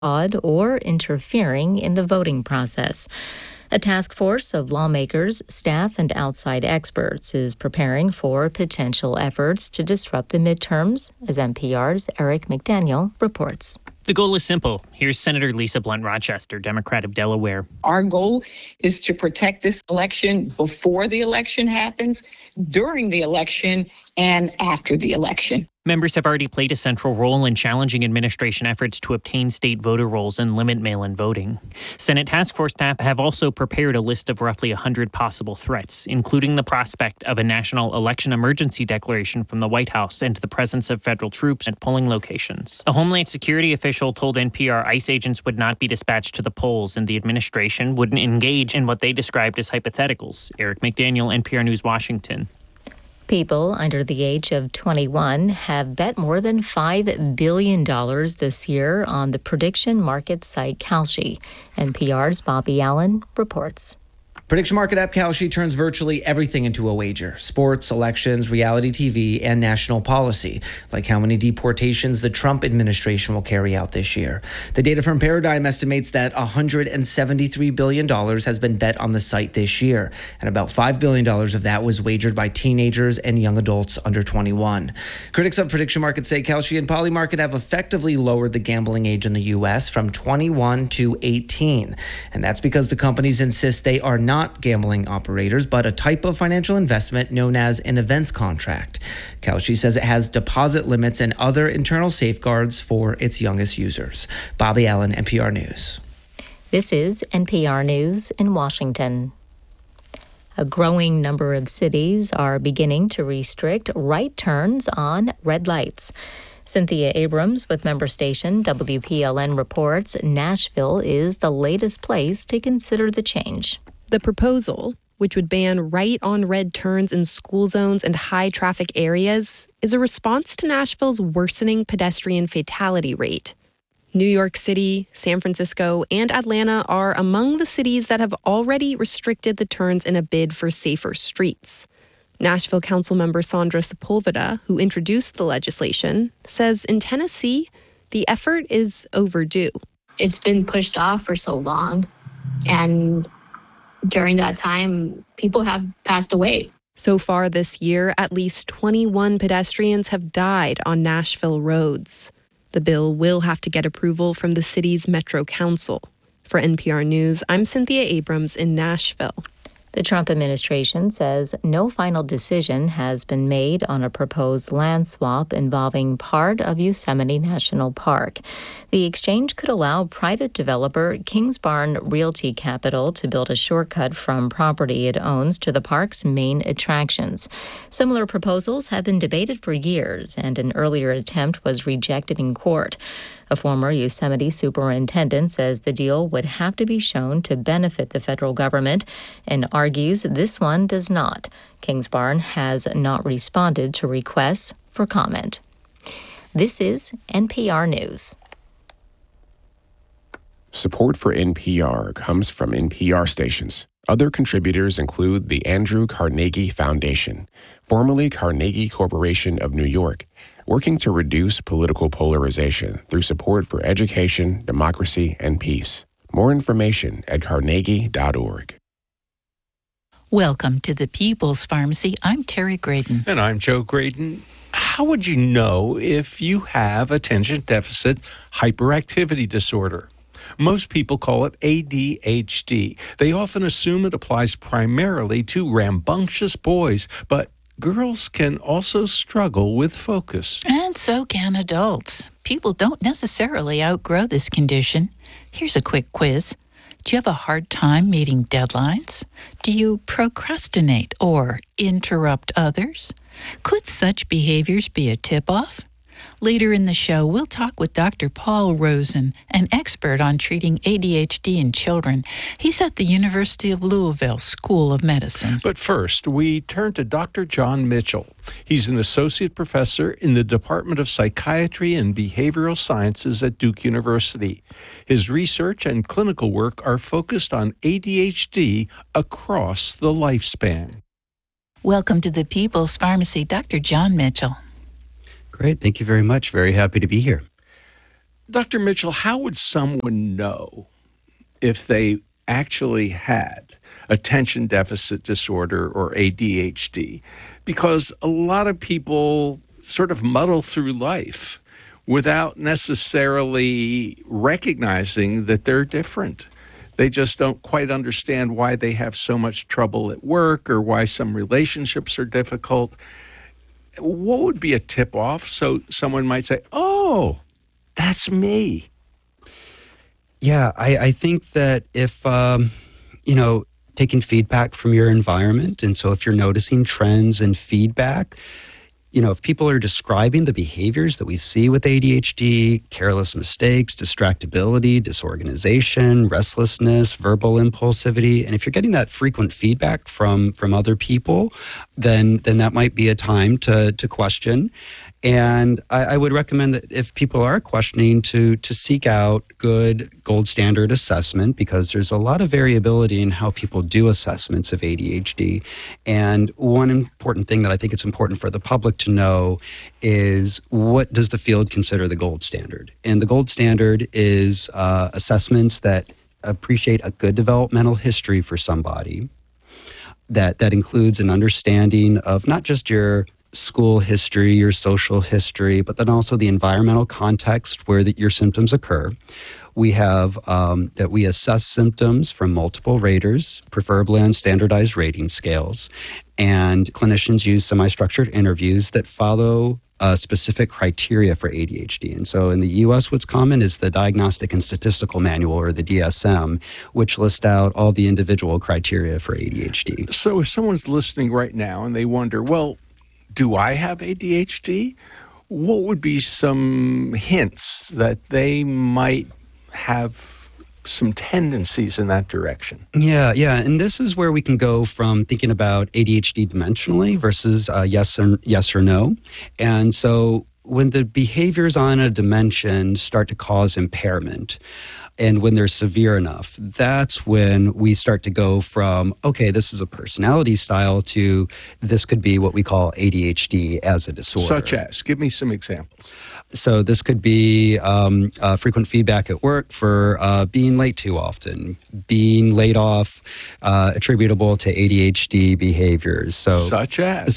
fraud or interfering in the voting process. A task force of lawmakers, staff, and outside experts is preparing for potential efforts to disrupt the midterms, as NPR's Eric McDaniel reports. The goal is simple. Here's Senator Lisa Blunt Rochester, Democrat of Delaware. Our goal is to protect this election before the election happens, during the election, and after the election. Members have already played a central role in challenging administration efforts to obtain state voter rolls and limit mail-in voting. Senate task force staff have also prepared a list of roughly 100 possible threats, including the prospect of a national election emergency declaration from the White House and the presence of federal troops at polling locations. A Homeland Security official told NPR ICE agents would not be dispatched to the polls and the administration wouldn't engage in what they described as hypotheticals. Eric McDaniel, NPR News, Washington. People under the age of 21 have bet more than $5 billion this year on the prediction market site Kalshi. NPR's Bobby Allen reports. Prediction market app Kalshi turns virtually everything into a wager: sports, elections, reality TV, and national policy, like how many deportations the Trump administration will carry out this year. The data from Paradigm estimates that $173 billion has been bet on the site this year, and about $5 billion of that was wagered by teenagers and young adults under 21. Critics of prediction markets say Kalshi and Polymarket have effectively lowered the gambling age in the U.S. from 21 to 18, and that's because the companies insist they are not gambling operators, but a type of financial investment known as an events contract. Kalshi says it has deposit limits and other internal safeguards for its youngest users. Bobby Allen, NPR News. This is NPR News in Washington. A growing number of cities are beginning to restrict right turns on red lights. Cynthia Abrams with member station WPLN reports Nashville is the latest place to consider the change. The proposal, which would ban right-on-red turns in school zones and high-traffic areas, is a response to Nashville's worsening pedestrian fatality rate. New York City, San Francisco, and Atlanta are among the cities that have already restricted the turns in a bid for safer streets. Nashville Councilmember Sandra Sepulveda, who introduced the legislation, says in Tennessee, the effort is overdue. It's been pushed off for so long, and during that time, people have passed away. So far this year, at least 21 pedestrians have died on Nashville roads. The bill will have to get approval from the city's Metro Council. For NPR News, I'm Cynthia Abrams in Nashville. The Trump administration says no final decision has been made on a proposed land swap involving part of Yosemite National Park. The exchange could allow private developer Kingsbarn Realty Capital to build a shortcut from property it owns to the park's main attractions. Similar proposals have been debated for years, and an earlier attempt was rejected in court. A former Yosemite superintendent says the deal would have to be shown to benefit the federal government and argues this one does not. Kingsbarn has not responded to requests for comment. This is NPR News. Support for NPR comes from NPR stations. Other contributors include the Andrew Carnegie Foundation, formerly Carnegie Corporation of New York, working to reduce political polarization through support for education, democracy, and peace. More information at carnegie.org. Welcome to the People's Pharmacy. I'm Terry Graydon. And I'm Joe Graydon. How would you know if you have attention deficit hyperactivity disorder? Most people call it ADHD. They often assume it applies primarily to rambunctious boys, but girls can also struggle with focus. And so can adults. People don't necessarily outgrow this condition. Here's a quick quiz. Do you have a hard time meeting deadlines? Do you procrastinate or interrupt others? Could such behaviors be a tip-off? Later in the show, we'll talk with Dr. Paul Rosen, an expert on treating ADHD in children. He's at the University of Louisville School of Medicine. But first, we turn to Dr. John Mitchell. He's an associate professor in the Department of Psychiatry and Behavioral Sciences at Duke University. His research and clinical work are focused on ADHD across the lifespan. Welcome to the People's Pharmacy, Dr. John Mitchell. Great. Thank you very much. Very happy to be here. Dr. Mitchell, how would someone know if they actually had attention deficit disorder or ADHD? Because a lot of people sort of muddle through life without necessarily recognizing that they're different. They just don't quite understand why they have so much trouble at work or why some relationships are difficult. What would be a tip-off so someone might say, oh, that's me? Yeah, I think that if, taking feedback from your environment, and so if you're noticing trends and feedback, if people are describing the behaviors that we see with ADHD, careless mistakes, distractibility, disorganization, restlessness, verbal impulsivity, and if you're getting that frequent feedback from other people, then that might be a time to question. And I would recommend that if people are questioning to seek out good gold standard assessment, because there's a lot of variability in how people do assessments of ADHD. And one important thing that I think it's important for the public to know is, what does the field consider the gold standard? And the gold standard is assessments that appreciate a good developmental history for somebody, that includes an understanding of not just your school history, your social history, but then also the environmental context where your symptoms occur. We have that we assess symptoms from multiple raters, preferably on standardized rating scales. And clinicians use semi-structured interviews that follow specific criteria for ADHD. And so in the U.S., what's common is the Diagnostic and Statistical Manual, or the DSM, which lists out all the individual criteria for ADHD. So if someone's listening right now and they wonder, well, do I have ADHD? What would be some hints that they might have some tendencies in that direction? Yeah. And this is where we can go from thinking about ADHD dimensionally versus yes or no. And so when the behaviors on a dimension start to cause impairment, and when they're severe enough, that's when we start to go from, okay, this is a personality style, to this could be what we call ADHD as a disorder. Such as? Give me some examples. So this could be frequent feedback at work for being late too often, being laid off, attributable to ADHD behaviors. So such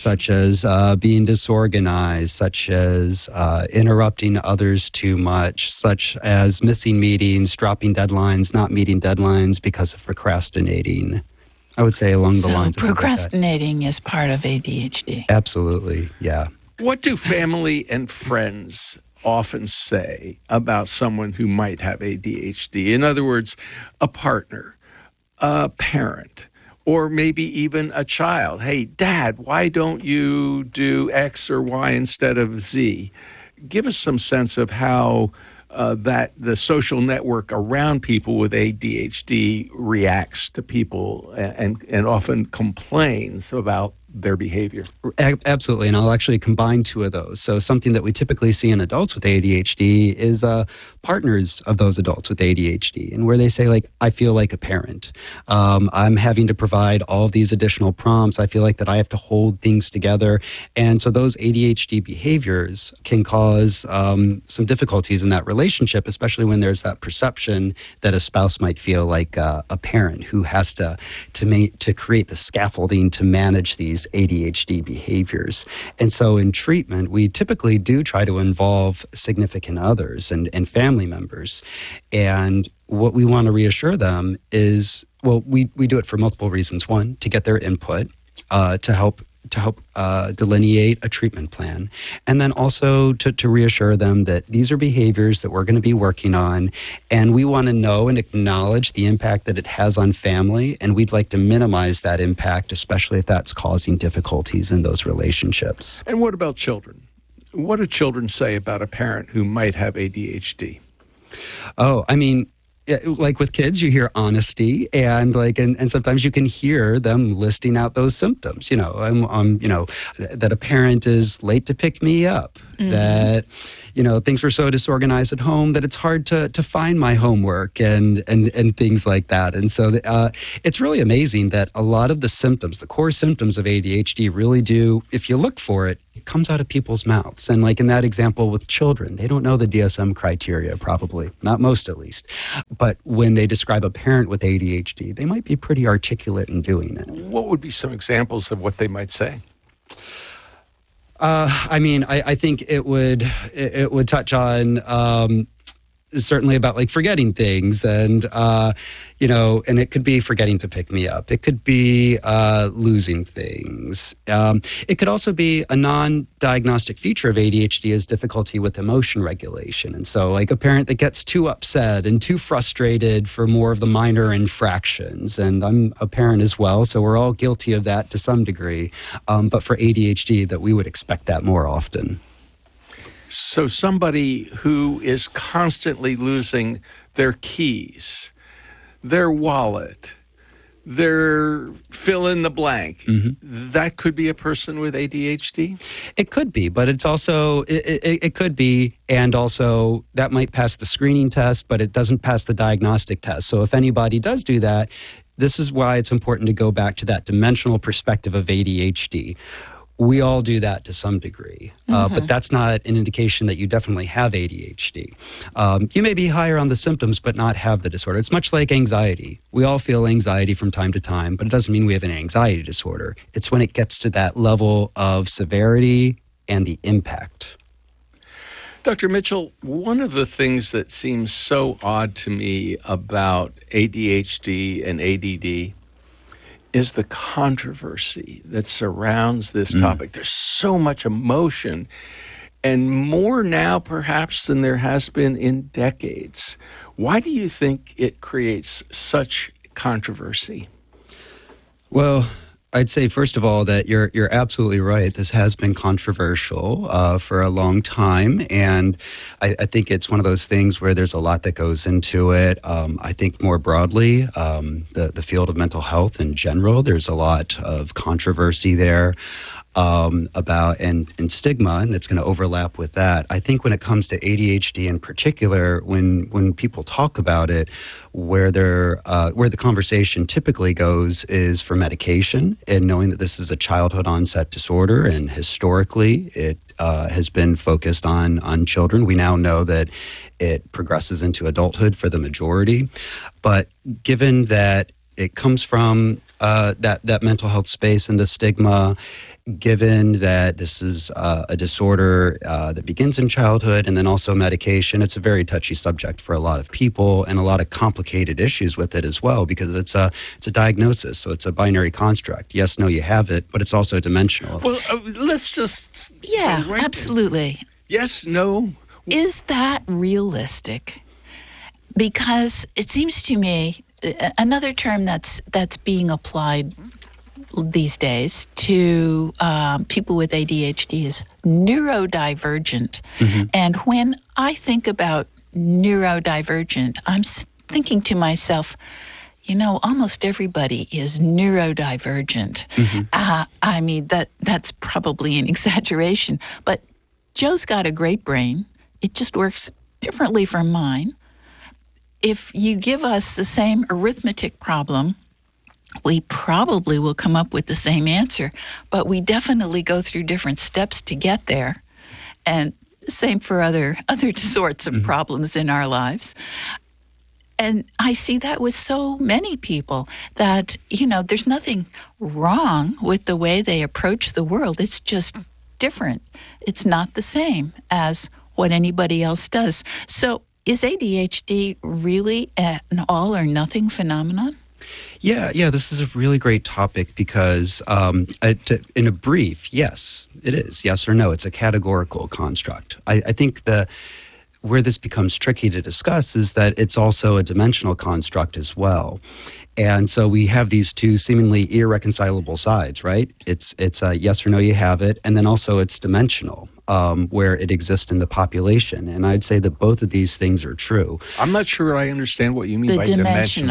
as being disorganized, such as interrupting others too much, such as missing meetings, dropping deadlines, not meeting deadlines because of procrastinating. I would say along the lines of procrastinating is part of ADHD. Absolutely, yeah. What do family and friends often say about someone who might have ADHD? In other words, a partner, a parent, or maybe even a child. Hey, Dad, why don't you do X or Y instead of Z? Give us some sense of how that the social network around people with ADHD reacts to people and often complains about their behavior. Absolutely, and I'll actually combine two of those. So something that we typically see in adults with ADHD is partners of those adults with ADHD, and where they say, like, I feel like a parent. I'm having to provide all of these additional prompts. I feel like that I have to hold things together. And so those ADHD behaviors can cause some difficulties in that relationship, especially when there's that perception that a spouse might feel like a parent who has to create the scaffolding to manage these ADHD behaviors. And so in treatment, we typically do try to involve significant others and family members. And what we want to reassure them is, well, we do it for multiple reasons. One, to get their input, to help delineate a treatment plan, and then also to reassure them that these are behaviors that we're going to be working on, and we want to know and acknowledge the impact that it has on family, and we'd like to minimize that impact, especially if that's causing difficulties in those relationships. And what about children? What do children say about a parent who might have ADHD? Oh, I mean, like with kids, you hear honesty, and sometimes you can hear them listing out those symptoms. That a parent is late to pick me up, that, things were so disorganized at home that it's hard to find my homework and things like that. And so it's really amazing that a lot of the symptoms, the core symptoms of ADHD really do, if you look for it, it comes out of people's mouths. And like in that example with children, they don't know the DSM criteria, probably, not most at least. But when they describe a parent with ADHD, they might be pretty articulate in doing it. What would be some examples of what they might say? I think it would touch on certainly about like forgetting things and and it could be forgetting to pick me up. It could be losing things. It could also be a non-diagnostic feature of ADHD is difficulty with emotion regulation. And so like a parent that gets too upset and too frustrated for more of the minor infractions. And I'm a parent as well, so we're all guilty of that to some degree. But for ADHD, that we would expect that more often. So somebody who is constantly losing their keys, their wallet, their fill in the blank, that could be a person with ADHD? It could be, but it's also, it could be, and also that might pass the screening test, but it doesn't pass the diagnostic test. So if anybody does do that, this is why it's important to go back to that dimensional perspective of ADHD. We all do that to some degree, but that's not an indication that you definitely have ADHD. You may be higher on the symptoms, but not have the disorder. It's much like anxiety. We all feel anxiety from time to time, but it doesn't mean we have an anxiety disorder. It's when it gets to that level of severity and the impact. Dr. Mitchell, one of the things that seems so odd to me about ADHD and ADD is the controversy that surrounds this topic. There's so much emotion, and more now perhaps than there has been in decades. Why do you think it creates such controversy? Well, I'd say, first of all, that you're absolutely right. This has been controversial for a long time, and I think it's one of those things where there's a lot that goes into it. I think more broadly, the field of mental health in general, there's a lot of controversy there about and stigma, and it's going to overlap with that. I think when it comes to ADHD in particular, when people talk about it, where the conversation typically goes is for medication, and knowing that this is a childhood onset disorder, and historically it has been focused on children. We now know that it progresses into adulthood for the majority, but given that it comes from that mental health space and the stigma, given that this is a disorder that begins in childhood and then also medication, it's a very touchy subject for a lot of people and a lot of complicated issues with it as well, because it's a diagnosis, so it's a binary construct. Yes, no, you have it, but it's also dimensional. Well, let's just... Yeah, absolutely. Yes, no. Is that realistic? Because it seems to me another term that's being applied these days to people with ADHD is neurodivergent. And when I think about neurodivergent, I'm thinking to myself, almost everybody is neurodivergent. I mean, that's probably an exaggeration, but Joe's got a great brain. It just works differently from mine. If you give us the same arithmetic problem, we probably will come up with the same answer, but we definitely go through different steps to get there. And the same for other sorts of problems in our lives. And I see that with so many people that, there's nothing wrong with the way they approach the world. It's just different. It's not the same as what anybody else does. So is ADHD really an all or nothing phenomenon? Yeah, this is a really great topic because in a brief, yes, it is. Yes or no, it's a categorical construct. I think where this becomes tricky to discuss is that it's also a dimensional construct as well. And so we have these two seemingly irreconcilable sides, right? It's a yes or no, you have it, and then also it's dimensional, where it exists in the population. And I'd say that both of these things are true. I'm not sure I understand what you mean by dimensional.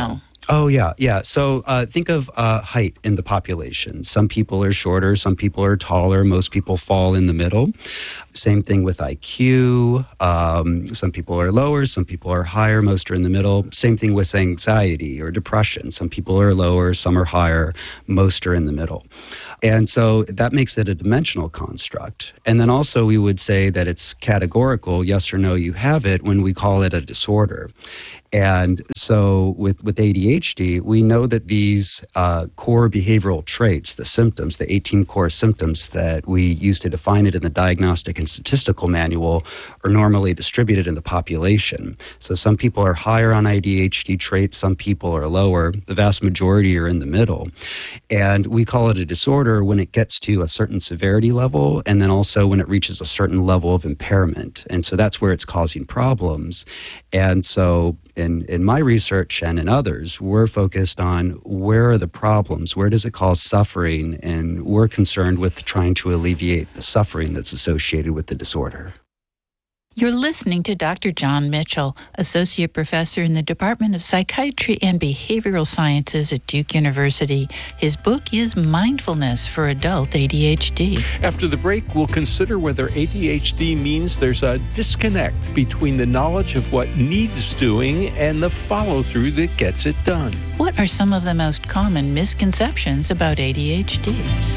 Oh, yeah. So think of height in the population. Some people are shorter, some people are taller, most people fall in the middle. Same thing with IQ. Some people are lower, some people are higher, most are in the middle. Same thing with anxiety or depression. Some people are lower, some are higher, most are in the middle. And so that makes it a dimensional construct. And then also we would say that it's categorical, yes or no, you have it, when we call it a disorder. And so with ADHD, we know that these core behavioral traits, the symptoms, the 18 core symptoms that we use to define it in the Diagnostic and Statistical Manual, are normally distributed in the population. So some people are higher on ADHD traits, some people are lower. The vast majority are in the middle. And we call it a disorder when it gets to a certain severity level, and then also when it reaches a certain level of impairment. And so that's where it's causing problems. And so in my research and in others, we're focused on where are the problems, where does it cause suffering, and we're concerned with trying to alleviate the suffering that's associated with the disorder. You're listening to Dr. John Mitchell, Associate Professor in the Department of Psychiatry and Behavioral Sciences at Duke University. His book is Mindfulness for Adult ADHD. After the break, we'll consider whether ADHD means there's a disconnect between the knowledge of what needs doing and the follow-through that gets it done. What are some of the most common misconceptions about ADHD?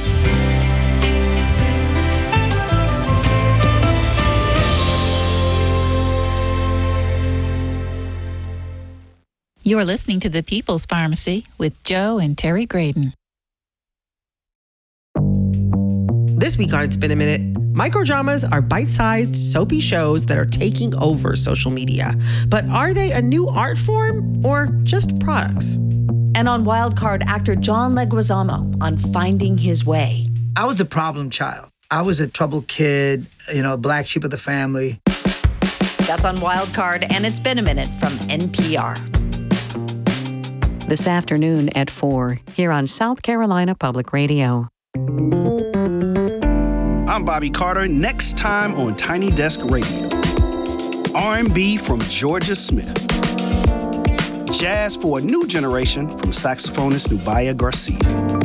You're listening to The People's Pharmacy with Joe and Terry Graydon. This week on It's Been a Minute, microdramas are bite-sized, soapy shows that are taking over social media. But are they a new art form or just products? And on Wildcard, actor John Leguizamo on Finding His Way. I was the problem child. I was a troubled kid, black sheep of the family. That's on Wildcard, and It's Been a Minute from NPR. This afternoon at 4, here on South Carolina Public Radio. I'm Bobby Carter. Next time on Tiny Desk Radio. R&B from Georgia Smith. Jazz for a new generation from saxophonist Nubia Garcia.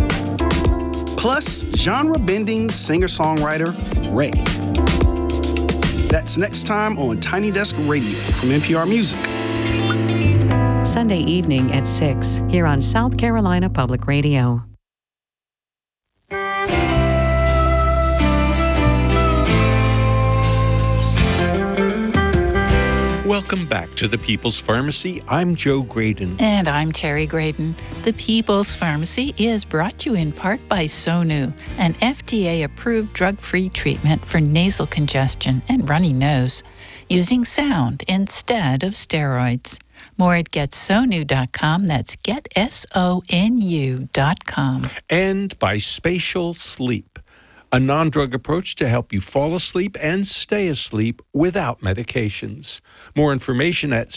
Plus, genre-bending singer-songwriter Ray. That's next time on Tiny Desk Radio from NPR Music. Sunday evening at 6, here on South Carolina Public Radio. Welcome back to The People's Pharmacy. I'm Joe Graydon. And I'm Terry Graydon. The People's Pharmacy is brought to you in part by Sonu, an FDA-approved drug-free treatment for nasal congestion and runny nose, using sound instead of steroids. More at getsonu.com. That's getsonu.com. And by Spatial Sleep, a non-drug approach to help you fall asleep and stay asleep without medications. More information at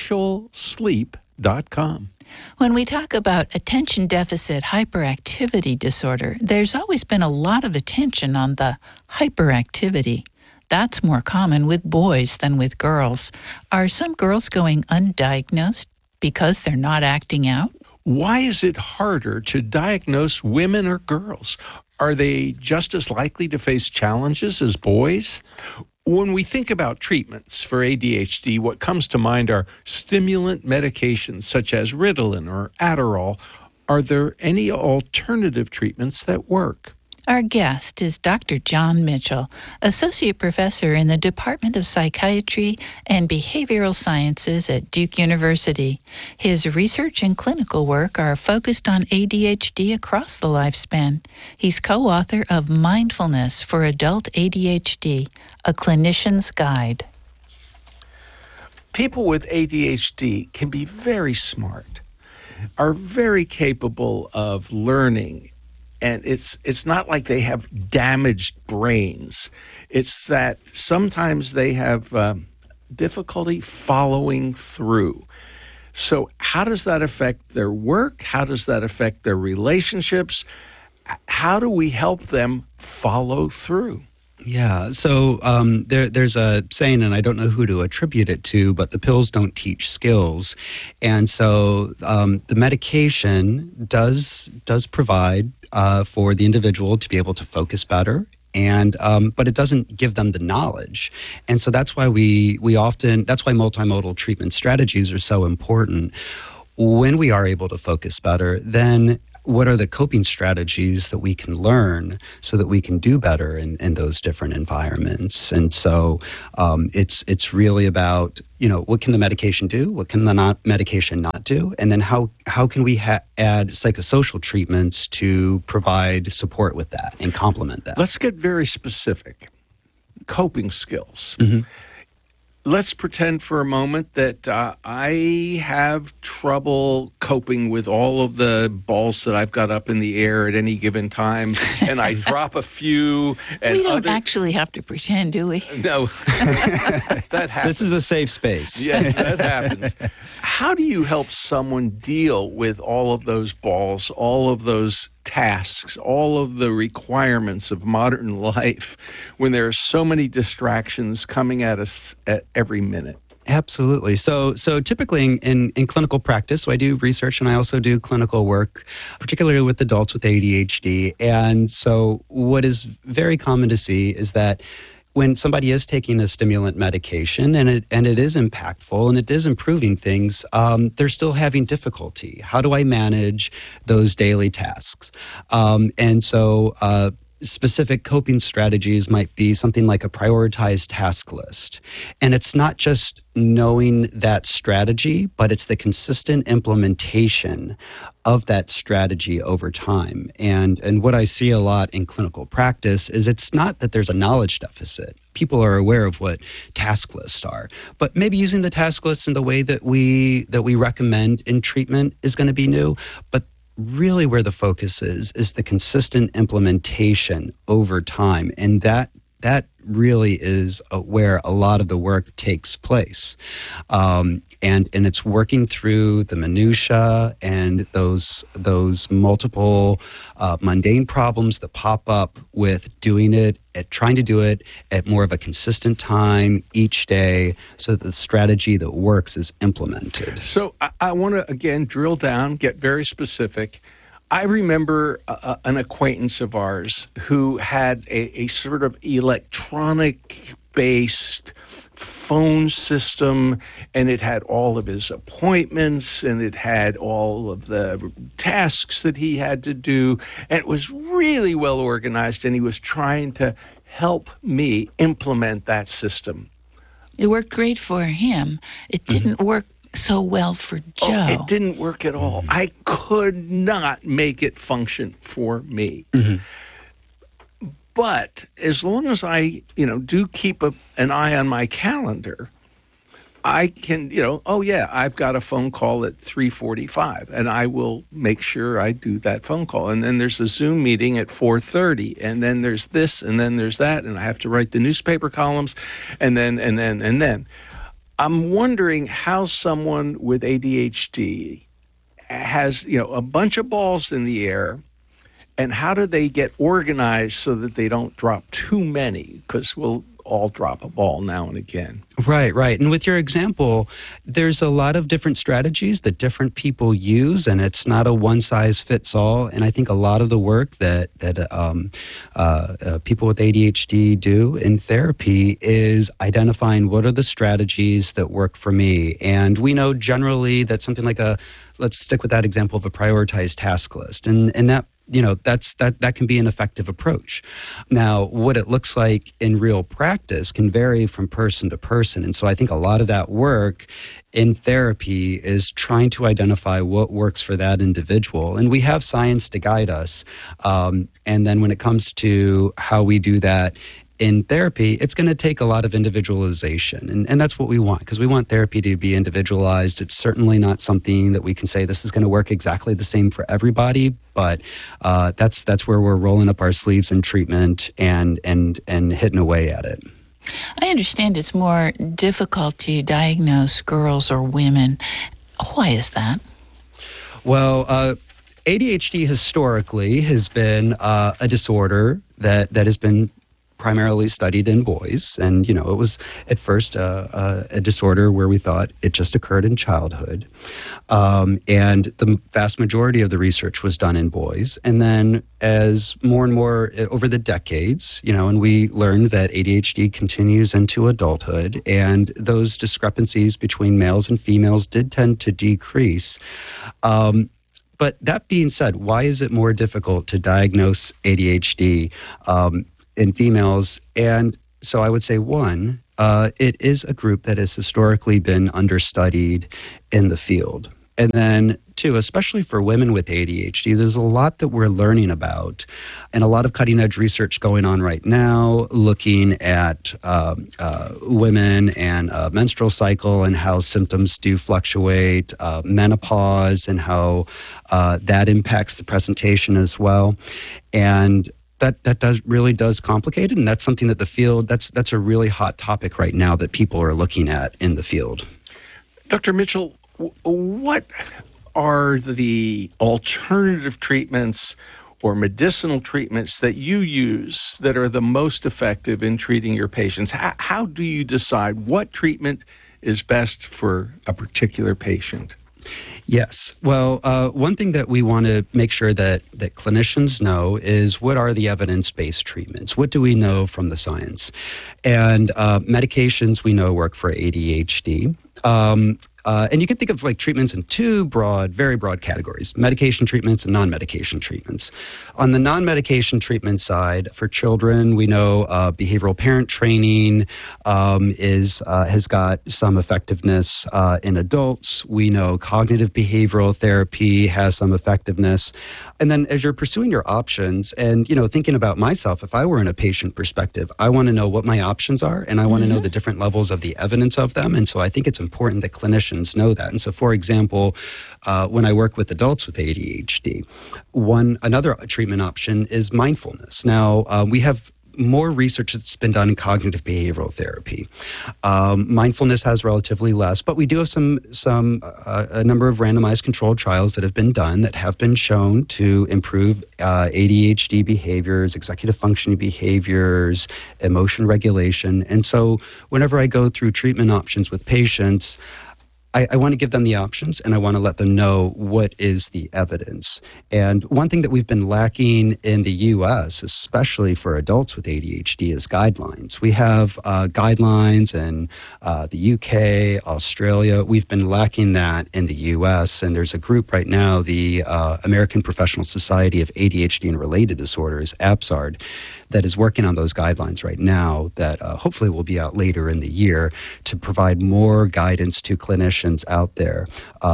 spatialsleep.com. When we talk about attention deficit hyperactivity disorder, there's always been a lot of attention on the hyperactivity. That's more common with boys than with girls. Are some girls going undiagnosed because they're not acting out? Why is it harder to diagnose women or girls? Are they just as likely to face challenges as boys? When we think about treatments for ADHD, what comes to mind are stimulant medications such as Ritalin or Adderall. Are there any alternative treatments that work? Our guest is Dr. John Mitchell, Associate Professor in the Department of Psychiatry and Behavioral Sciences at Duke University. His research and clinical work are focused on ADHD across the lifespan. He's co-author of Mindfulness for Adult ADHD, a clinician's guide. People with ADHD can be very smart, are very capable of learning. And it's not like they have damaged brains. It's that sometimes they have difficulty following through. So how does that affect their work? How does that affect their relationships? How do we help them follow through? Yeah. So there's a saying, and I don't know who to attribute it to, but the pills don't teach skills. And so the medication does provide for the individual to be able to focus better. And but it doesn't give them the knowledge, and so that's why that's why multimodal treatment strategies are so important. When we are able to focus better, then what are the coping strategies that we can learn so that we can do better in those different environments? And so it's really about, what can the medication do? What can the medication not do? And then how can we add psychosocial treatments to provide support with that and complement that? Let's get very specific. Coping skills. Mm-hmm. Let's pretend for a moment that I have trouble coping with all of the balls that I've got up in the air at any given time, and I drop a few. And we don't actually have to pretend, do we? No. That happens. This is a safe space. Yes, that happens. How do you help someone deal with all of those balls, all of those tasks, all of the requirements of modern life when there are so many distractions coming at us at every minute? Absolutely. So typically in clinical practice, so I do research and I also do clinical work, particularly with adults with ADHD. And so what is very common to see is that when somebody is taking a stimulant medication and it is impactful and it is improving things, they're still having difficulty. How do I manage those daily tasks? And so specific coping strategies might be something like a prioritized task list. And it's not just knowing that strategy, but it's the consistent implementation of that strategy over time. And what I see a lot in clinical practice is it's not that there's a knowledge deficit. People are aware of what task lists are, but maybe using the task list in the way that we recommend in treatment is going to be new. But really where the focus is the consistent implementation over time. And that really is where a lot of the work takes place. And it's working through the minutia and those multiple mundane problems that pop up with trying to do it at more of a consistent time each day so that the strategy that works is implemented. So I want to, again, drill down, get very specific. I remember an acquaintance of ours who had a sort of electronic-based phone system, and it had all of his appointments, and it had all of the tasks that he had to do, and it was really well organized, and he was trying to help me implement that system. It worked great for him. It didn't work so well for Joe. Oh, it didn't work at all. I could not make it function for me. Mm-hmm. But as long as I, do keep an eye on my calendar, I can, I've got a phone call at 3:45, and I will make sure I do that phone call. And then there's a Zoom meeting at 4:30, and then there's this, and then there's that, and I have to write the newspaper columns, and then. I'm wondering how someone with ADHD has, a bunch of balls in the air, and how do they get organized so that they don't drop too many? Because we'll all drop a ball now and again. Right. And with your example, there's a lot of different strategies that different people use, and it's not a one-size-fits-all. And I think a lot of the work that people with ADHD do in therapy is identifying what are the strategies that work for me. And we know generally that something like let's stick with that example of a prioritized task list, and that that can be an effective approach. Now, what it looks like in real practice can vary from person to person. And so I think a lot of that work in therapy is trying to identify what works for that individual. And we have science to guide us. And then when it comes to how we do that in therapy, it's going to take a lot of individualization. And that's what we want, because we want therapy to be individualized. It's certainly not something that we can say this is going to work exactly the same for everybody, but that's where we're rolling up our sleeves in treatment and hitting away at it. I understand it's more difficult to diagnose girls or women. Why is that? Well, ADHD historically has been a disorder that has been primarily studied in boys. And, it was at first a disorder where we thought it just occurred in childhood. And the vast majority of the research was done in boys. And then as more and more over the decades, and we learned that ADHD continues into adulthood, and those discrepancies between males and females did tend to decrease. But that being said, why is it more difficult to diagnose ADHD in females? And so I would say, one, it is a group that has historically been understudied in the field. And then two, especially for women with ADHD, there's a lot that we're learning about and a lot of cutting edge research going on right now, looking at women and menstrual cycle and how symptoms do fluctuate, menopause and how that impacts the presentation as well. And that really does complicate it. And that's something that the field, that's a really hot topic right now that people are looking at in the field. Dr. Mitchell, what are the alternative treatments or medicinal treatments that you use that are the most effective in treating your patients? How do you decide what treatment is best for a particular patient? Yes. Well, one thing that we want to make sure that clinicians know is what are the evidence-based treatments? What do we know from the science? And medications we know work for ADHD. And you can think of like treatments in two very broad categories: medication treatments and non-medication treatments. On the non-medication treatment side, for children, we know behavioral parent training has got some effectiveness. In adults, we know cognitive behavioral therapy has some effectiveness. And then as you're pursuing your options and, thinking about myself, if I were in a patient perspective, I want to know what my options are, and I want to know the different levels of the evidence of them. And so I think it's important that clinicians know that. And so, for example, when I work with adults with ADHD, another treatment option is mindfulness. Now, we have more research that's been done in cognitive behavioral therapy. Mindfulness has relatively less, but we do have a number of randomized controlled trials that have been done that have been shown to improve ADHD behaviors, executive functioning behaviors, emotion regulation. And so whenever I go through treatment options with patients, I want to give them the options, and I want to let them know what is the evidence. And one thing that we've been lacking in the U.S., especially for adults with ADHD, is guidelines. We have guidelines in the U.K., Australia. We've been lacking that in the U.S., and there's a group right now, the American Professional Society of ADHD and Related Disorders, APSARD, that is working on those guidelines right now that hopefully will be out later in the year to provide more guidance to clinicians out there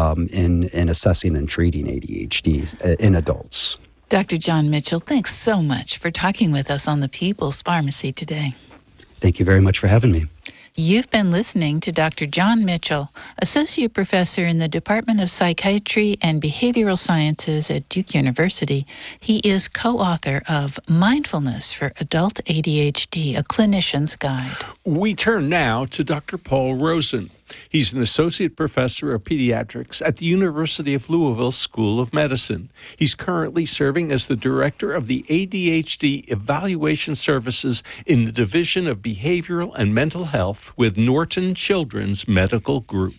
in assessing and treating ADHD in adults. Dr. John Mitchell, thanks so much for talking with us on the People's Pharmacy today. Thank you very much for having me. You've been listening to Dr. John Mitchell, Associate Professor in the Department of Psychiatry and Behavioral Sciences at Duke University. He is co-author of Mindfulness for Adult ADHD, a Clinician's Guide. We turn now to Dr. Paul Rosen. He's an associate professor of pediatrics at the University of Louisville School of Medicine. He's currently serving as the director of the ADHD Evaluation Services in the Division of Behavioral and Mental Health with Norton Children's Medical Group.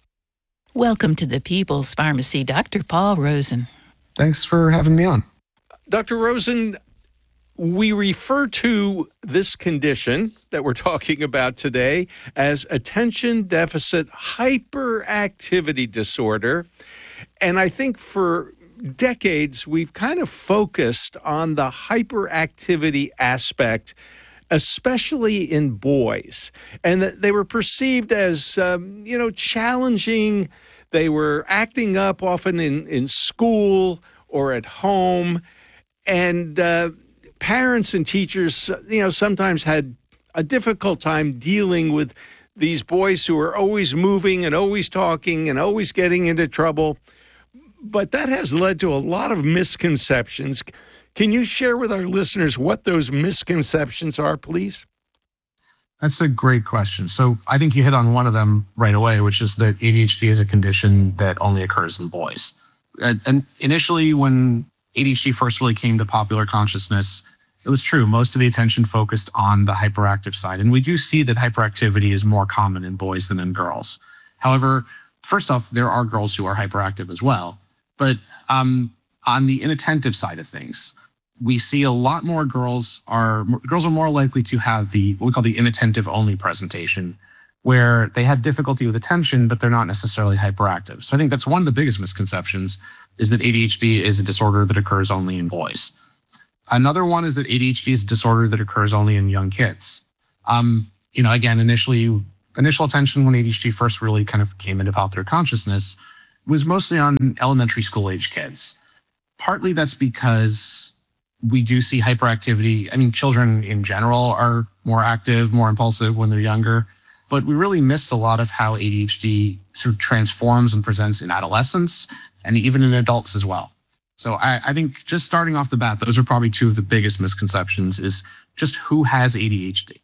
Welcome to the People's Pharmacy, Dr. Paul Rosen. Thanks for having me on. Dr. Rosen, we refer to this condition that we're talking about today as attention deficit hyperactivity disorder. And I think for decades, we've kind of focused on the hyperactivity aspect, especially in boys, and that they were perceived as, challenging. They were acting up often in school or at home. And parents and teachers, sometimes had a difficult time dealing with these boys who are always moving and always talking and always getting into trouble. But that has led to a lot of misconceptions. Can you share with our listeners what those misconceptions are, please? That's a great question. So I think you hit on one of them right away, which is that ADHD is a condition that only occurs in boys. And initially, when ADHD first really came to popular consciousness, it was true. Most of the attention focused on the hyperactive side. And we do see that hyperactivity is more common in boys than in girls. However, first off, there are girls who are hyperactive as well. But on the inattentive side of things, we see a lot more girls are more likely to have what we call the inattentive only presentation, where they have difficulty with attention, but they're not necessarily hyperactive. So I think that's one of the biggest misconceptions, is that ADHD is a disorder that occurs only in boys. Another one is that ADHD is a disorder that occurs only in young kids. Again, initial attention when ADHD first really kind of came into popular consciousness was mostly on elementary school age kids. Partly that's because we do see hyperactivity. I mean, children in general are more active, more impulsive when they're younger, but we really missed a lot of how ADHD sort of transforms and presents in adolescence and even in adults as well. So I think just starting off the bat, those are probably two of the biggest misconceptions, is just who has ADHD.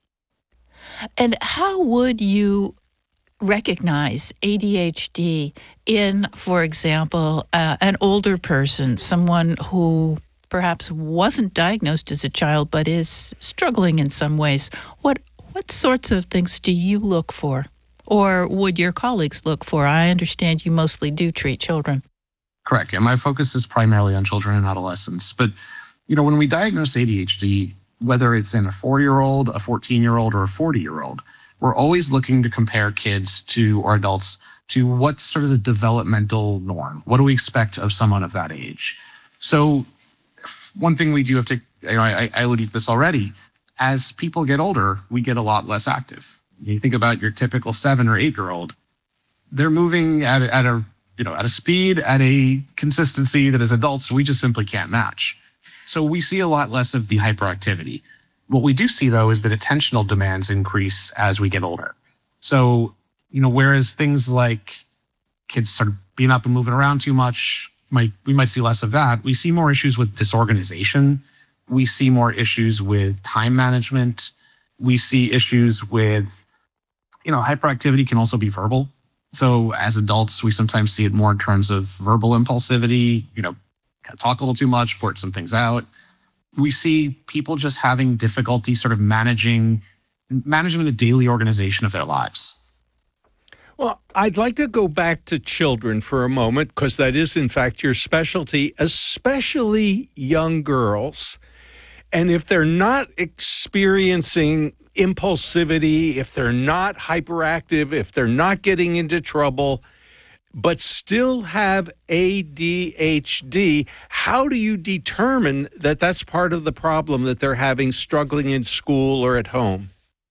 And how would you recognize ADHD in, for example, an older person, someone who perhaps wasn't diagnosed as a child but is struggling in some ways? What sorts of things do you look for, or would your colleagues look for? I understand you mostly do treat children. Correct. And my focus is primarily on children and adolescents. But, when we diagnose ADHD, whether it's in a 4-year-old, a 14-year-old, or a 40-year-old, we're always looking to compare kids or adults to what's sort of the developmental norm. What do we expect of someone of that age? So one thing we do have to, I alluded to this already, as people get older, we get a lot less active. You think about your typical 7 or 8-year-old, they're moving at a speed, at a consistency that as adults, we just simply can't match. So we see a lot less of the hyperactivity. What we do see, though, is that attentional demands increase as we get older. So, whereas things like kids sort of being up and moving around too much, we might see less of that. We see more issues with disorganization. We see more issues with time management. We see issues with, hyperactivity can also be verbal. So as adults, we sometimes see it more in terms of verbal impulsivity, kind of talk a little too much, blurt some things out. We see people just having difficulty sort of managing the daily organization of their lives. Well, I'd like to go back to children for a moment, because that is, in fact, your specialty, especially young girls. And if they're not experiencing impulsivity, if they're not hyperactive, if they're not getting into trouble, but still have ADHD, how do you determine that that's part of the problem that they're having struggling in school or at home?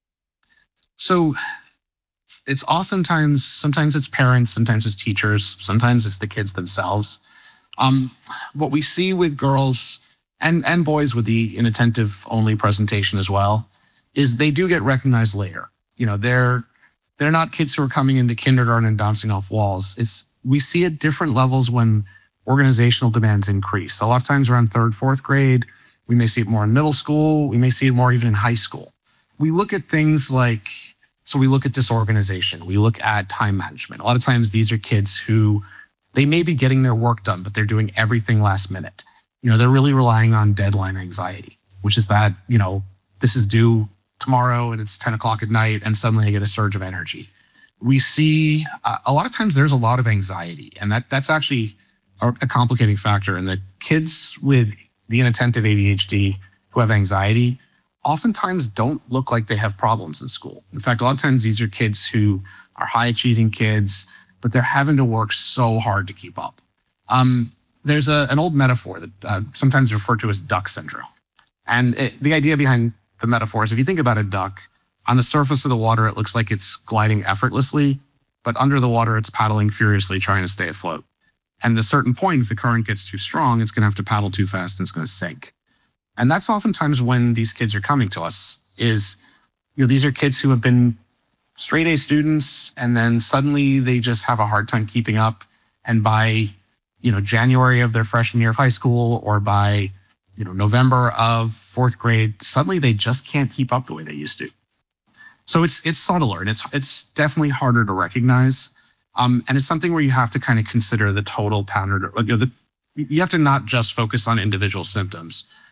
So it's sometimes it's parents, sometimes it's teachers, sometimes it's the kids themselves. What we see with girls and boys with the inattentive only presentation as well is they do get recognized later. They're not kids who are coming into kindergarten and bouncing off walls. We see at different levels when organizational demands increase. A lot of times around 3rd, 4th grade, we may see it more in middle school. We may see it more even in high school. We look at things like, we look at disorganization. We look at time management. A lot of times these are kids who they may be getting their work done, but they're doing everything last minute. They're really relying on deadline anxiety, which is that, this is due tomorrow and it's 10 o'clock at night and suddenly I get a surge of energy. We see a lot of times there's a lot of anxiety, and that's actually a complicating factor in that kids with the inattentive ADHD who have anxiety oftentimes don't look like they have problems in school. In fact, a lot of times these are kids who are high achieving kids, but they're having to work so hard to keep up. There's an old metaphor that sometimes referred to as duck syndrome. And the idea behind the metaphor is, if you think about a duck, on the surface of the water, it looks like it's gliding effortlessly, but under the water, it's paddling furiously trying to stay afloat. And at a certain point, if the current gets too strong, it's going to have to paddle too fast and it's going to sink. And that's oftentimes when these kids are coming to us is, these are kids who have been straight A students, and then suddenly they just have a hard time keeping up. And by, January of their freshman year of high school, or by, November of 4th grade, suddenly they just can't keep up the way they used to. So it's subtler, and it's definitely harder to recognize. And it's something where you have to kind of consider the total pattern. You have to not just focus on individual symptoms.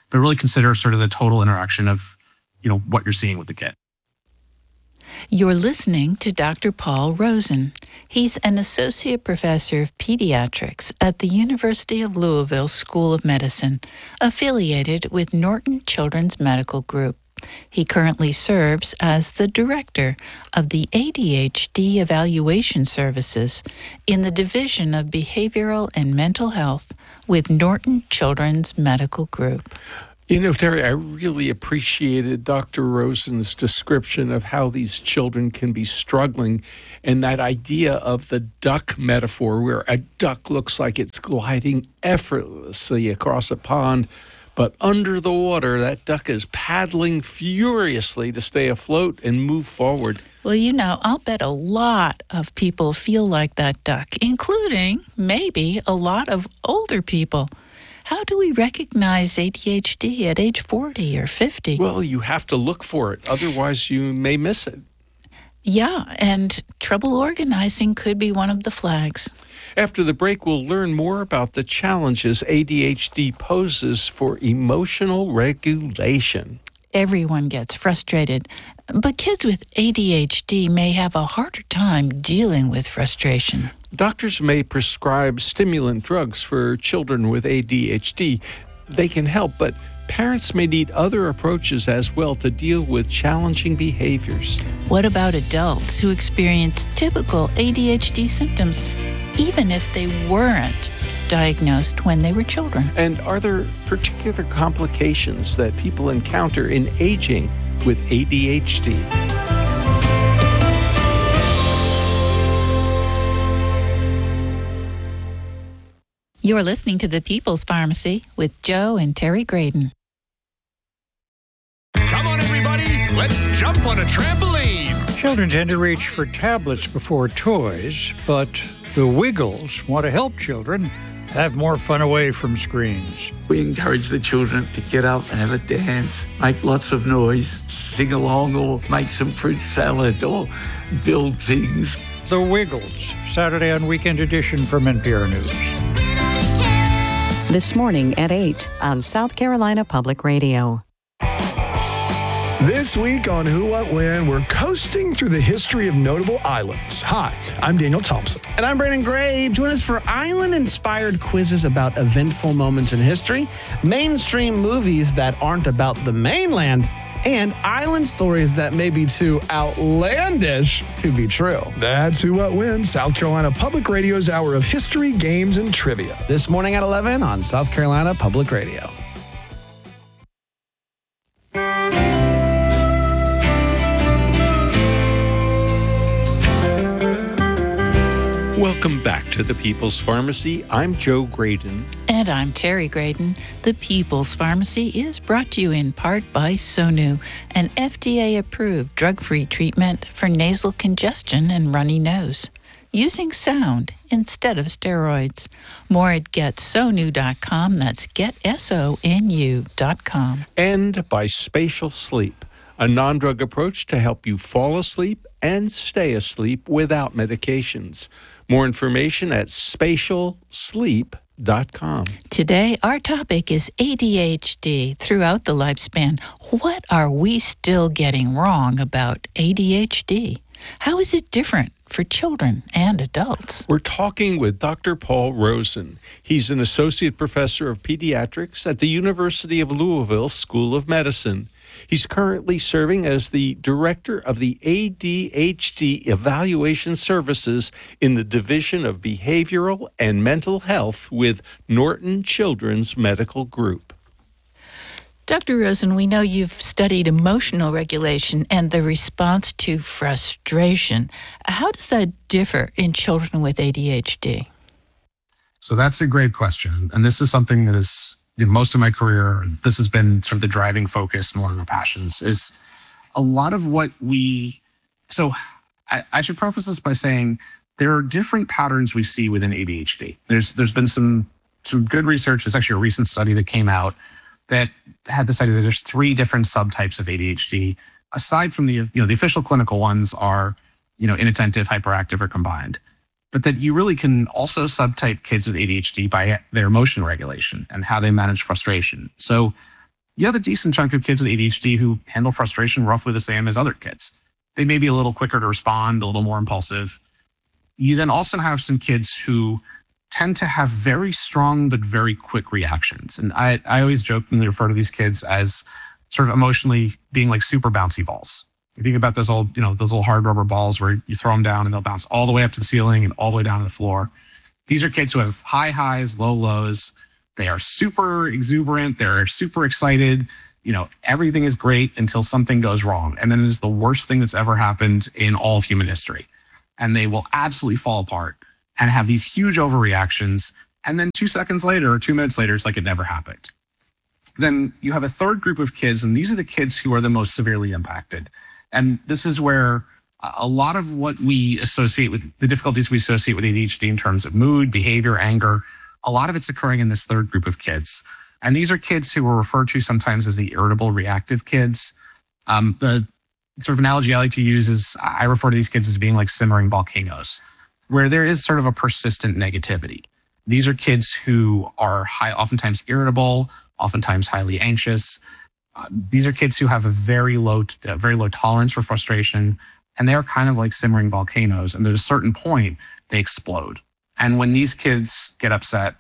but really consider sort of the total interaction of, what you're seeing with the kid. You're listening to Dr. Paul Rosen. He's an associate professor of pediatrics at the University of Louisville School of Medicine, affiliated with Norton Children's Medical Group. He currently serves as the director of the ADHD Evaluation Services in the Division of Behavioral and Mental Health with Norton Children's Medical Group. Terry, I really appreciated Dr. Rosen's description of how these children can be struggling, and that idea of the duck metaphor, where a duck looks like it's gliding effortlessly across a pond, but under the water, that duck is paddling furiously to stay afloat and move forward. Well, I'll bet a lot of people feel like that duck, including maybe a lot of older people. How do we recognize ADHD at age 40 or 50? Well, you have to look for it. Otherwise, you may miss it. Yeah, and trouble organizing could be one of the flags. After the break, we'll learn more about the challenges ADHD poses for emotional regulation. Everyone gets frustrated, but kids with ADHD may have a harder time dealing with frustration. Doctors may prescribe stimulant drugs for children with ADHD. They can help, but parents may need other approaches as well to deal with challenging behaviors. What about adults who experience typical ADHD symptoms, even if they weren't diagnosed when they were children? And are there particular complications that people encounter in aging with ADHD? You're listening to The People's Pharmacy with Joe and Terry Graydon. Come on, everybody, let's jump on a trampoline. Children tend to reach for tablets before toys, but the Wiggles want to help children have more fun away from screens. We encourage the children to get up and have a dance, make lots of noise, sing along, or make some fruit salad, or build things. The Wiggles, Saturday on Weekend Edition from NPR News. This morning at 8 on South Carolina Public Radio. This week on Who, What, When, we're coasting through the history of notable islands. Hi, I'm Daniel Thompson. And I'm Brandon Gray. Join us for island-inspired quizzes about eventful moments in history, mainstream movies that aren't about the mainland, and island stories that may be too outlandish to be true. That's Who, What, When, South Carolina Public Radio's hour of history, games, and trivia. This morning at 11 on South Carolina Public Radio. Welcome back to The People's Pharmacy. I'm Joe Graydon. And I'm Terry Graydon. The People's Pharmacy is brought to you in part by Sonu, an FDA-approved drug-free treatment for nasal congestion and runny nose, using sound instead of steroids. More at getsonu.com. That's getsonu.com. And by Spatial Sleep, a non-drug approach to help you fall asleep and stay asleep without medications. More information at spatialsleep.com. Today, our topic is ADHD throughout the lifespan. What are we still getting wrong about ADHD? How is it different for children and adults? We're talking with Dr. Paul Rosen. He's an associate professor of pediatrics at the University of Louisville School of Medicine. He's currently serving as the director of the ADHD Evaluation Services in the Division of Behavioral and Mental Health with Norton Children's Medical Group. Dr. Rosen, we know you've studied emotional regulation and the response to frustration. How does that differ in children with ADHD? So that's a great question. And this is something that is, in most of my career, this has been sort of the driving focus and one of our passions, is a lot of what we... So I should preface this by saying there are different patterns we see within ADHD. There's been some good research. There's actually a recent study that came out that had this idea that there's 3 different subtypes of ADHD. Aside from the official clinical ones are, inattentive, hyperactive, or combined. But that you really can also subtype kids with ADHD by their emotion regulation and how they manage frustration. So you have a decent chunk of kids with ADHD who handle frustration roughly the same as other kids. They may be a little quicker to respond, a little more impulsive. You then also have some kids who tend to have very strong but very quick reactions. And I always jokingly refer to these kids as sort of emotionally being like super bouncy balls. You think about those little hard rubber balls where you throw them down and they'll bounce all the way up to the ceiling and all the way down to the floor. These are kids who have high highs, low lows. They are super exuberant. They're super excited. Everything is great until something goes wrong. And then it is the worst thing that's ever happened in all of human history. And they will absolutely fall apart and have these huge overreactions. And then 2 seconds later or 2 minutes later, it's like it never happened. Then you have a third group of kids, and these are the kids who are the most severely impacted. And this is where a lot of what we associate with the difficulties we associate with ADHD in terms of mood, behavior, anger, a lot of it's occurring in this third group of kids. And these are kids who are referred to sometimes as the irritable reactive kids. The sort of analogy I like to use is I refer to these kids as being like simmering volcanoes, where there is sort of a persistent negativity. These are kids who are oftentimes irritable, oftentimes highly anxious. These are kids who have a very low tolerance for frustration, and they're kind of like simmering volcanoes. And at a certain point, they explode. And when these kids get upset,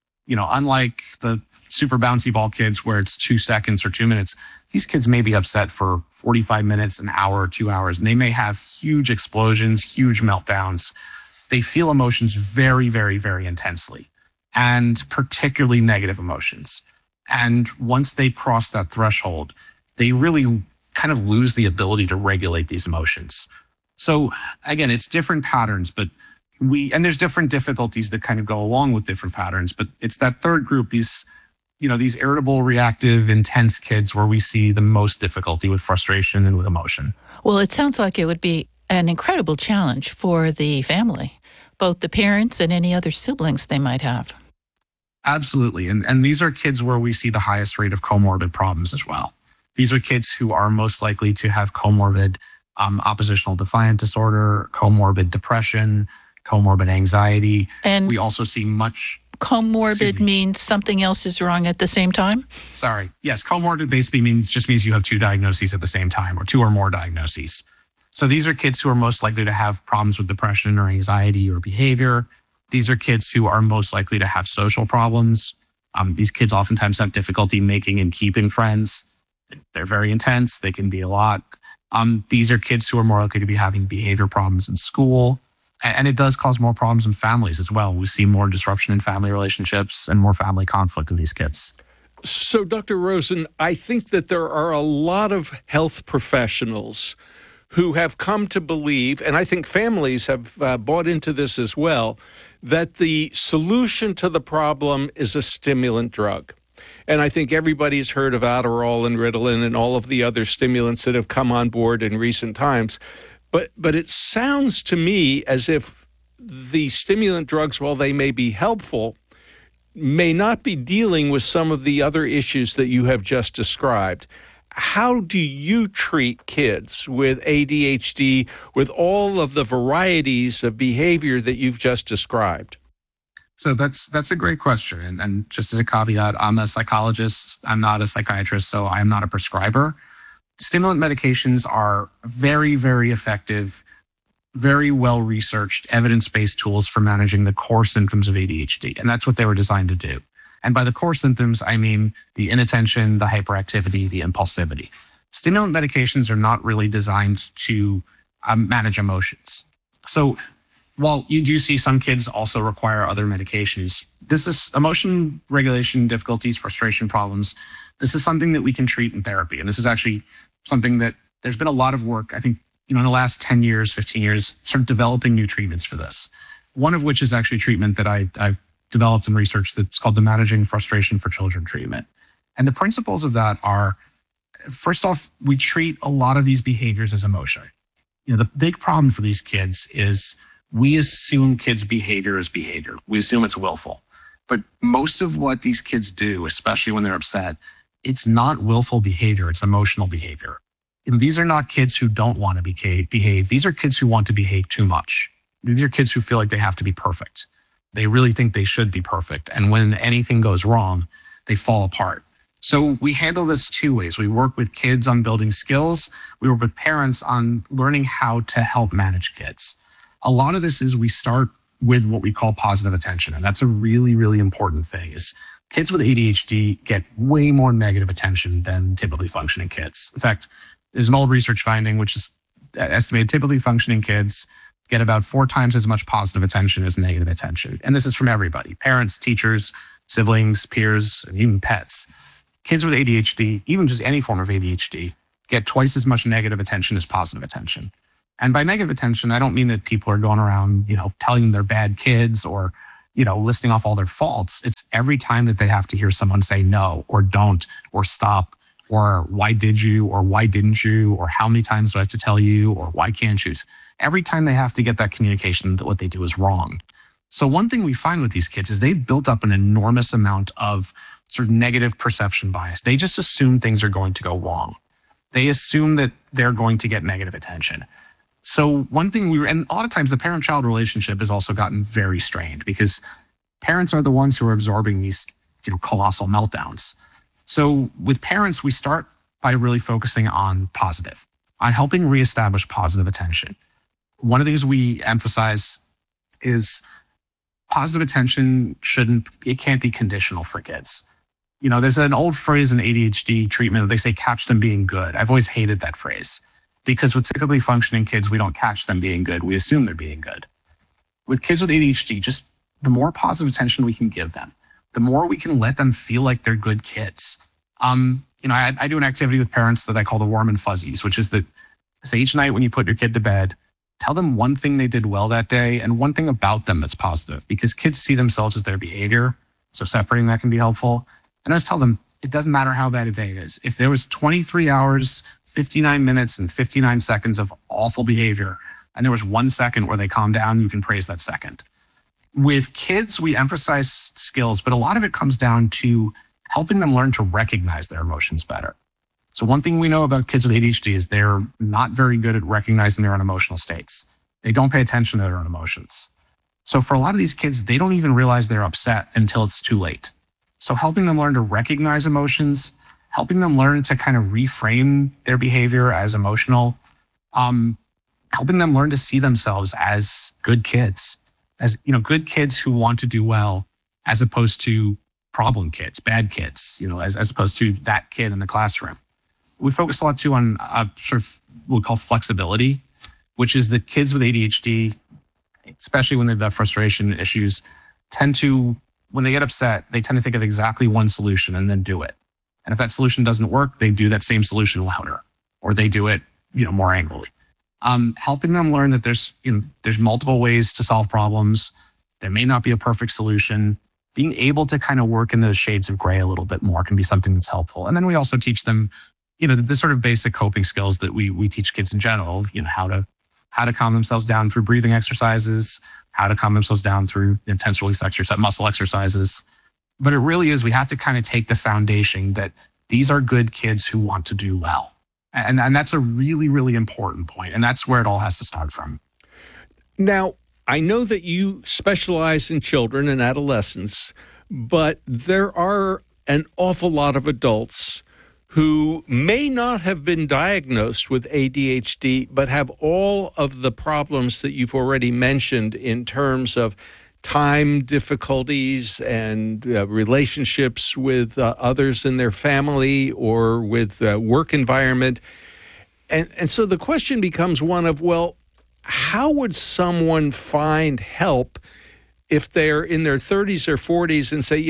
unlike the super bouncy ball kids where it's 2 seconds or 2 minutes, these kids may be upset for 45 minutes, an hour, or 2 hours, and they may have huge explosions, huge meltdowns. They feel emotions very, very, very intensely, and particularly negative emotions. And once they cross that threshold, they really kind of lose the ability to regulate these emotions. So again, it's different patterns, but there's different difficulties that kind of go along with different patterns, but it's that third group, these irritable, reactive, intense kids where we see the most difficulty with frustration and with emotion. Well, it sounds like it would be an incredible challenge for the family, both the parents and any other siblings they might have. Absolutely. And these are kids where we see the highest rate of comorbid problems as well. These are kids who are most likely to have comorbid oppositional defiant disorder, comorbid depression, comorbid anxiety. And we also see much... Comorbid means something else is wrong at the same time? Sorry. Yes, comorbid basically means you have 2 diagnoses at the same time, or 2 or more diagnoses. So these are kids who are most likely to have problems with depression or anxiety or behavior. These are kids who are most likely to have social problems. These kids oftentimes have difficulty making and keeping friends. They're very intense. They can be a lot. These are kids who are more likely to be having behavior problems in school. And it does cause more problems in families as well. We see more disruption in family relationships and more family conflict in these kids. So, Dr. Rosen, I think that there are a lot of health professionals who have come to believe, and I think families have bought into this as well, that the solution to the problem is a stimulant drug. And I think everybody's heard of Adderall and Ritalin and all of the other stimulants that have come on board in recent times. But it sounds to me as if the stimulant drugs, while they may be helpful, may not be dealing with some of the other issues that you have just described. How do you treat kids with ADHD with all of the varieties of behavior that you've just described? So that's a great question. And just as a caveat, I'm a psychologist. I'm not a psychiatrist, so I'm not a prescriber. Stimulant medications are very, very effective, very well-researched, evidence-based tools for managing the core symptoms of ADHD. And that's what they were designed to do. And by the core symptoms, I mean the inattention, the hyperactivity, the impulsivity. Stimulant medications are not really designed to manage emotions. So while you do see some kids also require other medications, this is emotion regulation difficulties, frustration problems. This is something that we can treat in therapy. And this is actually something that there's been a lot of work, I think, in the last 10 years, 15 years, sort of developing new treatments for this. One of which is actually treatment that I've developed and researched that's called the Managing Frustration for Children treatment. And the principles of that are, first off, we treat a lot of these behaviors as emotion. The big problem for these kids is we assume kids' behavior is behavior. We assume it's willful. But most of what these kids do, especially when they're upset, it's not willful behavior, it's emotional behavior. And these are not kids who don't want to behave. These are kids who want to behave too much. These are kids who feel like they have to be perfect. They really think they should be perfect. And when anything goes wrong, they fall apart. So we handle this two ways. We work with kids on building skills. We work with parents on learning how to help manage kids. A lot of this is we start with what we call positive attention. And that's a really, really important thing is kids with ADHD get way more negative attention than typically functioning kids. In fact, there's an old research finding which is estimated typically functioning kids get about 4 times as much positive attention as negative attention. And this is from everybody, parents, teachers, siblings, peers, and even pets. Kids with ADHD, even just any form of ADHD, get twice as much negative attention as positive attention. And by negative attention, I don't mean that people are going around, telling them they're bad kids or, listing off all their faults. It's every time that they have to hear someone say no or don't or stop or why did you or why didn't you or how many times do I have to tell you or why can't you? Every time they have to get that communication that what they do is wrong. So one thing we find with these kids is they've built up an enormous amount of sort of negative perception bias. They just assume things are going to go wrong. They assume that they're going to get negative attention. So one thing and a lot of times the parent-child relationship has also gotten very strained because parents are the ones who are absorbing these, colossal meltdowns. So with parents, we start by really focusing on positive, on helping reestablish positive attention. One of the things we emphasize is positive attention can't be conditional for kids. There's an old phrase in ADHD treatment that they say, catch them being good. I've always hated that phrase because with typically functioning kids, we don't catch them being good. We assume they're being good. With kids with ADHD, just the more positive attention we can give them, the more we can let them feel like they're good kids. I do an activity with parents that I call the warm and fuzzies, which is that say each night when you put your kid to bed, tell them one thing they did well that day and one thing about them that's positive because kids see themselves as their behavior. So separating that can be helpful. And I just tell them, it doesn't matter how bad a day it is. If there was 23 hours, 59 minutes, and 59 seconds of awful behavior, and there was 1 second where they calmed down, you can praise that second. With kids, we emphasize skills, but a lot of it comes down to helping them learn to recognize their emotions better. So one thing we know about kids with ADHD is they're not very good at recognizing their own emotional states. They don't pay attention to their own emotions. So for a lot of these kids, they don't even realize they're upset until it's too late. So helping them learn to recognize emotions, helping them learn to kind of reframe their behavior as emotional, helping them learn to see themselves as good kids, as good kids who want to do well, as opposed to problem kids, bad kids, as opposed to that kid in the classroom. We focus a lot too on sort of what we call flexibility, which is that kids with ADHD, especially when they've got frustration issues, tend to, when they get upset, they tend to think of exactly one solution and then do it. And if that solution doesn't work, they do that same solution louder, or they do it, more angrily. Helping them learn that there's multiple ways to solve problems. There may not be a perfect solution. Being able to kind of work in those shades of gray a little bit more can be something that's helpful. And then we also teach them, the sort of basic coping skills that we teach kids in general, how to calm themselves down through breathing exercises, how to calm themselves down through intense release exercise, muscle exercises. But it really is, we have to kind of take the foundation that these are good kids who want to do well. And that's a really, really important point. And that's where it all has to start from. Now, I know that you specialize in children and adolescents, but there are an awful lot of adults who may not have been diagnosed with ADHD, but have all of the problems that you've already mentioned in terms of time difficulties and relationships with others in their family or with work environment. And so the question becomes one of, well, how would someone find help if they're in their 30s or 40s and say,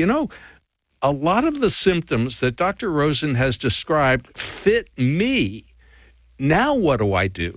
a lot of the symptoms that Dr. Rosen has described fit me. Now what do I do?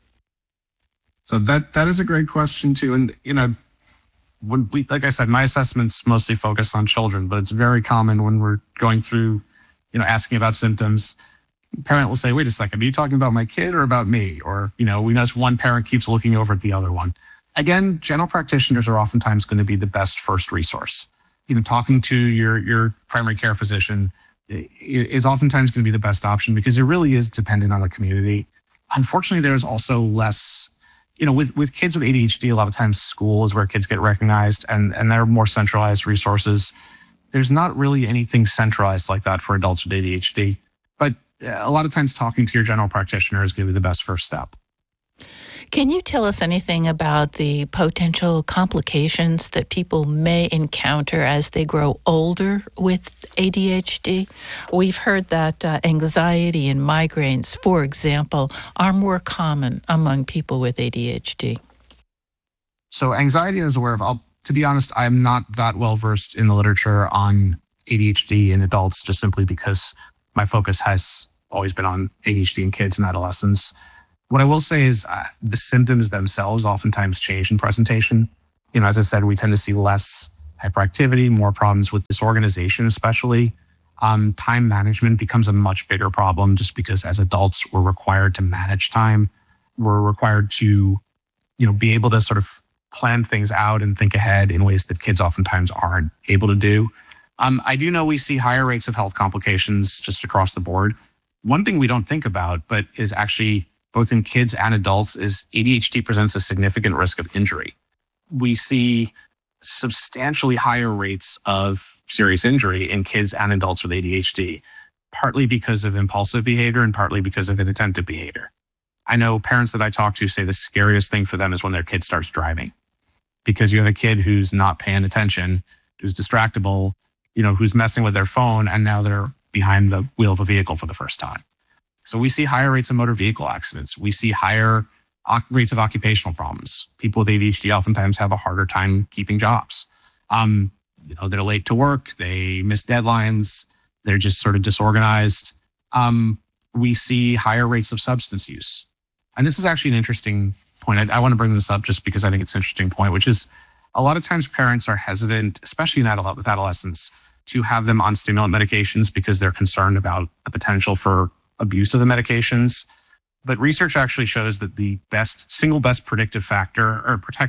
So that is a great question too. And, when like I said, my assessments mostly focus on children, but it's very common when we're going through, asking about symptoms. A parent will say, wait a second, are you talking about my kid or about me? Or, we notice one parent keeps looking over at the other one. Again, general practitioners are oftentimes going to be the best first resource. Talking to your primary care physician is oftentimes going to be the best option because it really is dependent on the community. Unfortunately, there's also less, with kids with ADHD, a lot of times school is where kids get recognized and there are more centralized resources. there's not really anything centralized like that for adults with ADHD. But a lot of times talking to your general practitioner is going to be the best first step. Can you tell us anything about the potential complications that people may encounter as they grow older with ADHD? We've heard that anxiety and migraines, for example, are more common among people with ADHD. So anxiety I was aware of. To be honest, I'm not that well versed in the literature on ADHD in adults, just simply because my focus has always been on ADHD in kids and adolescents. What I will say is the symptoms themselves oftentimes change in presentation. As I said, we tend to see less hyperactivity, more problems with disorganization, especially. Time management becomes a much bigger problem just because as adults, we're required to manage time. We're required to, be able to sort of plan things out and think ahead in ways that kids oftentimes aren't able to do. I do know we see higher rates of health complications just across the board. One thing we don't think about, but is actually both in kids and adults, is ADHD presents a significant risk of injury. We see substantially higher rates of serious injury in kids and adults with ADHD, partly because of impulsive behavior and partly because of inattentive behavior. I know parents that I talk to say the scariest thing for them is when their kid starts driving, because you have a kid who's not paying attention, who's distractible, who's messing with their phone, and now they're behind the wheel of a vehicle for the first time. So we see higher rates of motor vehicle accidents. We see higher rates of occupational problems. People with ADHD oftentimes have a harder time keeping jobs. They're late to work. They miss deadlines. They're just sort of disorganized. We see higher rates of substance use. And this is actually an interesting point. I want to bring this up just because I think it's an interesting point, which is a lot of times parents are hesitant, especially with adolescents, to have them on stimulant medications because they're concerned about the potential for abuse of the medications. But research actually shows that the single best protective factor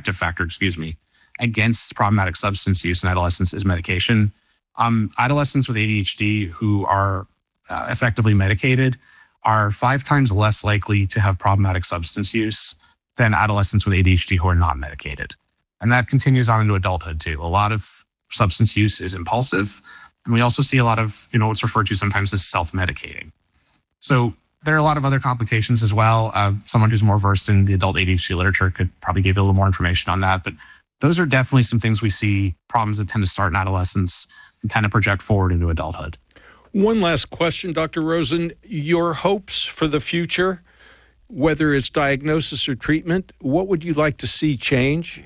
against problematic substance use in adolescents is medication. Adolescents with ADHD who are effectively medicated are 5 times less likely to have problematic substance use than adolescents with ADHD who are not medicated. And that continues on into adulthood too. A lot of substance use is impulsive. And we also see a lot of, what's referred to sometimes as self-medicating. So there are a lot of other complications as well. Someone who's more versed in the adult ADHD literature could probably give you a little more information on that. But those are definitely some things we see, problems that tend to start in adolescence and kind of project forward into adulthood. One last question, Dr. Rosen. Your hopes for the future, whether it's diagnosis or treatment, what would you like to see change?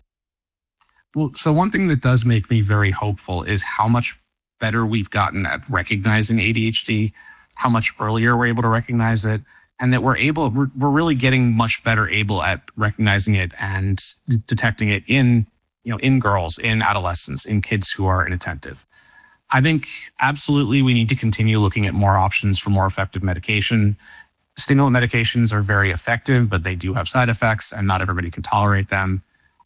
Well, so one thing that does make me very hopeful is how much better we've gotten at recognizing ADHD, how much earlier we're able to recognize it, and that we're really getting much better able at recognizing it and detecting it in girls, in adolescents, in kids who are inattentive. I think absolutely we need to continue looking at more options for more effective medication. Stimulant medications are very effective, but they do have side effects and not everybody can tolerate them.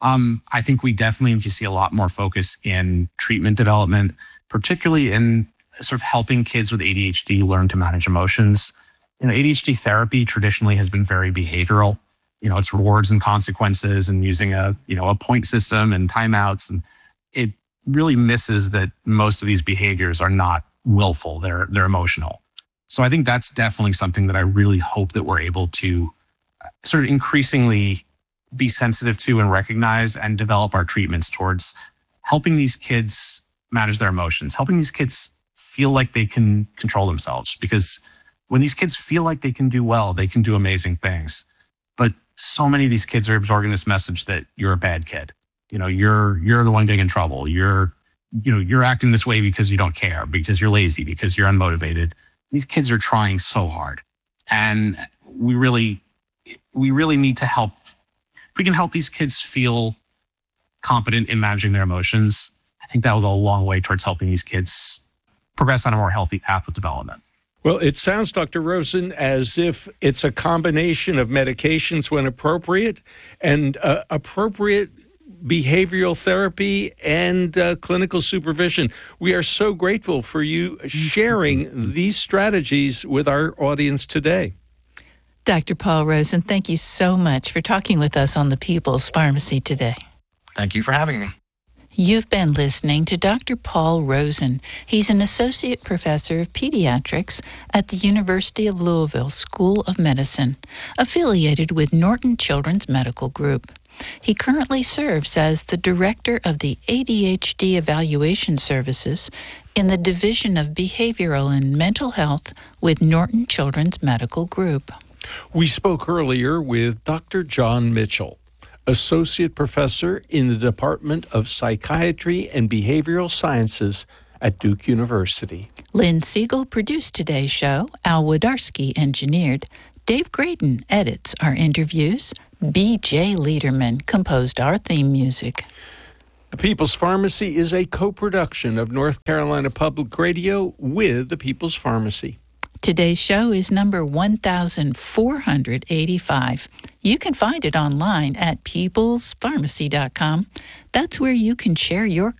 I think we definitely need to see a lot more focus in treatment development, particularly in sort of helping kids with ADHD learn to manage emotions. ADHD therapy traditionally has been very behavioral. It's rewards and consequences and using a point system and timeouts. And it really misses that most of these behaviors are not willful. They're emotional. So I think that's definitely something that I really hope that we're able to sort of increasingly be sensitive to and recognize and develop our treatments towards helping these kids manage their emotions, helping these kids feel like they can control themselves. Because when these kids feel like they can do well, they can do amazing things. But so many of these kids are absorbing this message that you're a bad kid. You're the one getting in trouble. You're acting this way because you don't care, because you're lazy, because you're unmotivated. These kids are trying so hard. And we really need to help. If we can help these kids feel competent in managing their emotions, I think that will go a long way towards helping these kids progress on a more healthy path of development. Well, it sounds, Dr. Rosen, as if it's a combination of medications when appropriate and appropriate behavioral therapy and clinical supervision. We are so grateful for you sharing these strategies with our audience today. Dr. Paul Rosen, thank you so much for talking with us on the People's Pharmacy today. Thank you for having me. You've been listening to Dr. Paul Rosen. He's an associate professor of pediatrics at the University of Louisville School of Medicine, affiliated with Norton Children's Medical Group. He currently serves as the director of the ADHD Evaluation Services in the Division of Behavioral and Mental Health with Norton Children's Medical Group. We spoke earlier with Dr. John Mitchell, Associate Professor in the Department of Psychiatry and Behavioral Sciences at Duke University. Lynn Siegel produced today's show. Al Wodarski engineered. Dave Graydon edits our interviews. B.J. Liederman composed our theme music. The People's Pharmacy is a co-production of North Carolina Public Radio with the People's Pharmacy. Today's show is number 1485. You can find it online at peoplespharmacy.com. That's where you can share your